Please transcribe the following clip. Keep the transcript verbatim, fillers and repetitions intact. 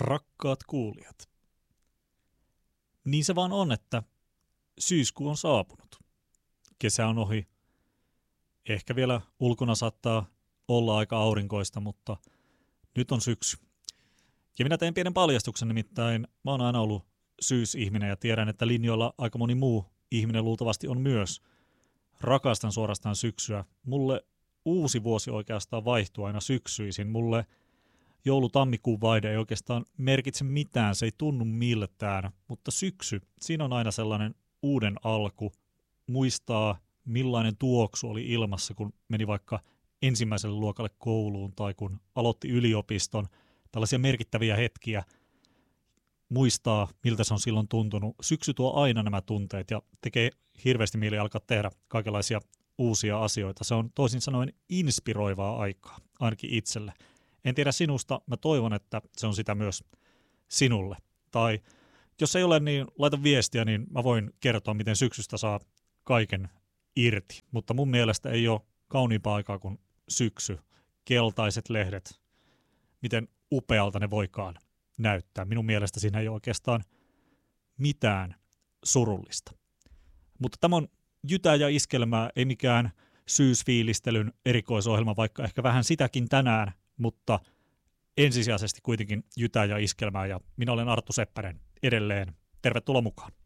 Rakkaat kuulijat, niin se vaan on, että syyskuu on saapunut. Kesä on ohi. Ehkä vielä ulkona saattaa olla aika aurinkoista, mutta nyt on syksy. Ja minä teen pienen paljastuksen, nimittäin mä oon aina ollut syysihminen ja tiedän, että linjoilla aika moni muu ihminen luultavasti on myös. Rakastan suorastaan syksyä. Mulle uusi vuosi oikeastaan vaihtuu aina syksyisin. Mulle joulu-tammikuun vaihde ei oikeastaan merkitse mitään, se ei tunnu miltään, mutta syksy, siinä on aina sellainen uuden alku, muistaa millainen tuoksu oli ilmassa, kun meni vaikka ensimmäiselle luokalle kouluun tai kun aloitti yliopiston, tällaisia merkittäviä hetkiä, muistaa miltä se on silloin tuntunut. Syksy tuo aina nämä tunteet ja tekee hirveästi mieli alkaa tehdä kaikenlaisia uusia asioita. Se on toisin sanoen inspiroivaa aikaa, ainakin itselle. En tiedä sinusta, mä toivon, että se on sitä myös sinulle. Tai jos ei ole, niin laita viestiä, niin mä voin kertoa, miten syksystä saa kaiken irti. Mutta mun mielestä ei ole kauniimpaa aikaa kuin syksy. Keltaiset lehdet, miten upealta ne voikaan näyttää. Minun mielestä siinä ei ole oikeastaan mitään surullista. Mutta tämä on Jytää ja Iskelmää, ei mikään syysfiilistelyn erikoisohjelma, vaikka ehkä vähän sitäkin tänään, mutta ensisijaisesti kuitenkin Jytää ja Iskelmää, ja minä olen Arttu Seppänen edelleen. Tervetuloa mukaan.